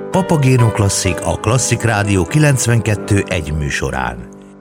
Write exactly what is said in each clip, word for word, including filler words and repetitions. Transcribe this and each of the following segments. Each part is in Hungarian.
Papagéno Klasszik a Klasszik Rádió kilencvenkettő egy műsorán.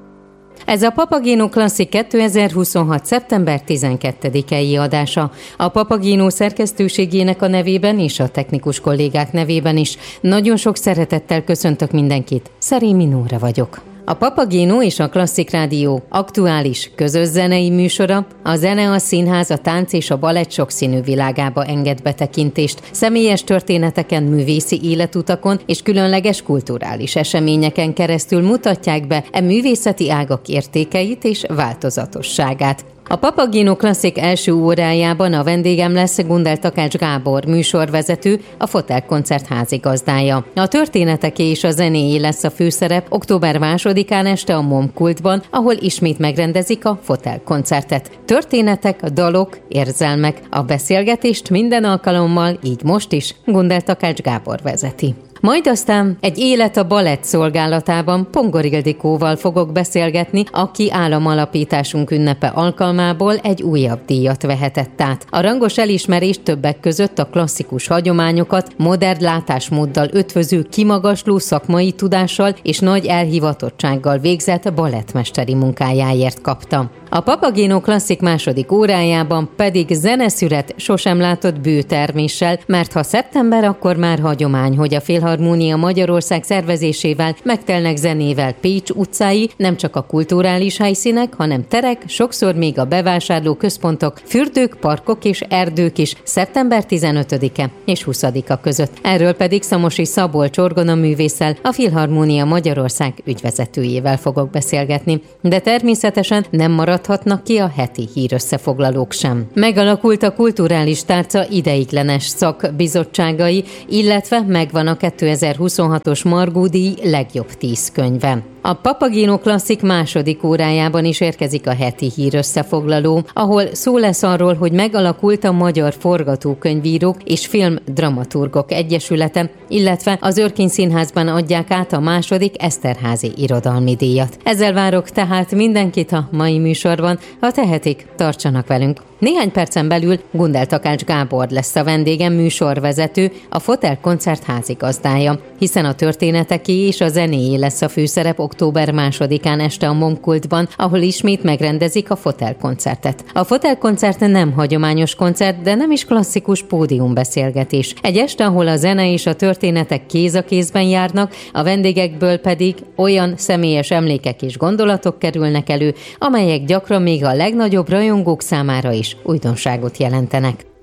Ez a Papagéno Klasszik kétezer-huszonhat. szeptember tizenkettedikei adása. A Papagéno szerkesztőségének a nevében és a technikus kollégák nevében is nagyon sok szeretettel köszöntök mindenkit. Szerémi Nóra vagyok. A Papagéno és a Klasszik Rádió aktuális, közös zenei műsora, a zene, a színház, a tánc és a balett sokszínű világába enged betekintést, személyes történeteken, művészi életutakon és különleges kulturális eseményeken keresztül mutatják be e művészeti ágak értékeit és változatosságát. A Papagéno Klasszik első órájában a vendégem lesz Gundel Takács Gábor, műsorvezető, a Fotel Koncert házigazdája. A történeteké és a zenéjé lesz a főszerep október másodikán este a Momkultban, ahol ismét megrendezik a Fotel Koncertet. Történetek, dalok, érzelmek, a beszélgetést minden alkalommal, így most is, Gundel Takács Gábor vezeti. Majd aztán egy élet a balett szolgálatában Pongor Ildikóval fogok beszélgetni, aki államalapításunk ünnepe alkalmából egy újabb díjat vehetett át. A rangos elismerést többek között a klasszikus hagyományokat modern látásmóddal ötvöző kimagasló szakmai tudással és nagy elhivatottsággal végzett balettmesteri munkájáért kapta. A Papagéno Klasszik második órájában pedig zeneszüret sosem látott bőterméssel, mert ha szeptember, akkor már hagyomány, hogy a Filharmónia Magyarország szervezésével megtelnek zenével Pécs utcái, nem csak a kulturális helyszínek, hanem terek, sokszor még a bevásárló központok, fürdők, parkok és erdők is szeptember tizenötödike és huszadika között. Erről pedig Szamosi Szabolcs orgonaművésszel, a Filharmónia Magyarország ügyvezetőjével fogok beszélgetni. De természetesen nem maradhatnak ki a heti hírösszefoglalók sem. Megalakult a kulturális tárca ideiglenes szakbizottságai, illetve megvan a kétezer-huszonhatos Margó-díj legjobb tíz könyve. A Papagéno Klasszik második órájában is érkezik a heti hírösszefoglaló, ahol szó lesz arról, hogy megalakult a Magyar Forgatókönyvírók és Filmdramaturgok Egyesülete, illetve az Örkény Színházban adják át a második Eszterházy irodalmi díjat. Ezzel várok tehát mindenkit a mai műsorban, ha tehetik, tartsanak velünk. Néhány percen belül Gundel Takács Gábor lesz a vendégem, műsorvezető, a Fotel Koncert házigazdája, hiszen a történeteké és a zenéjé lesz a főszerep október másodikán este a Momkultban, ahol ismét megrendezik a Fotel Koncertet. A Fotel Koncert nem hagyományos koncert, de nem is klasszikus pódiumbeszélgetés. Egy este, ahol a zene és a történetek kéz a kézben járnak, a vendégekből pedig olyan személyes emlékek és gondolatok kerülnek elő, amelyek gyakran még a legnagyobb rajongók számára is újdonságot jelentenek.